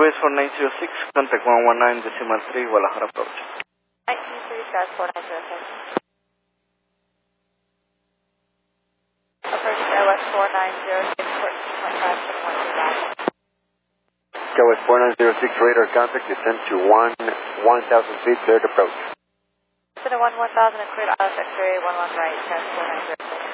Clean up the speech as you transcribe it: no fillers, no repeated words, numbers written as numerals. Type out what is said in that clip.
Airways 4906, contact 119.3, Guadalajara approach. 19.3, 4906. Approach Airways 490, 14.5, 21, Airways 4906, radar contact, descend to 1,000 feet, cleared approach. Descend to 1,000 and cleared auto sector 11 right, 490.